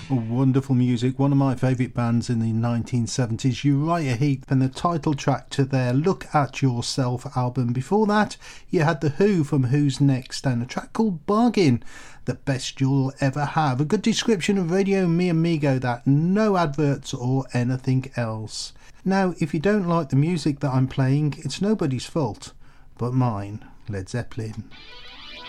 Wonderful music, one of my favourite bands in the 1970s, Uriah Heep, and the title track to their Look at Yourself album. Before that, you had The Who from Who's Next and a track called Bargain, the best you'll ever have. A good description of Radio Mi Amigo, that, no adverts or anything else. Now, if you don't like the music that I'm playing, it's nobody's fault but mine. Led Zeppelin.